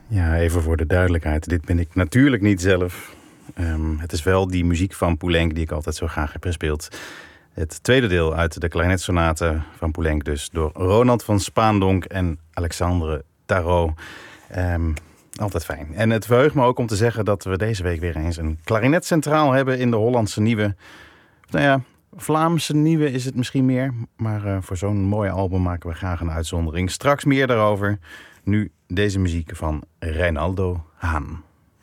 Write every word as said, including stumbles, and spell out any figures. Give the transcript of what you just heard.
Ja, even voor de duidelijkheid. Dit ben ik natuurlijk niet zelf. Um, het is wel die muziek van Poulenc die ik altijd zo graag heb gespeeld. Het tweede deel uit de klarinetsonate van Poulenc dus. Door Ronald van Spaandonk en Alexandre Tarot. Um, altijd fijn. En het verheugt me ook om te zeggen dat we deze week weer eens een klarinet centraal hebben in de Hollandse Nieuwe. Nou ja, Vlaamse Nieuwe is het misschien meer. Maar uh, voor zo'n mooi album maken we graag een uitzondering. Straks meer daarover. Nu deze muziek van Reinaldo Haan.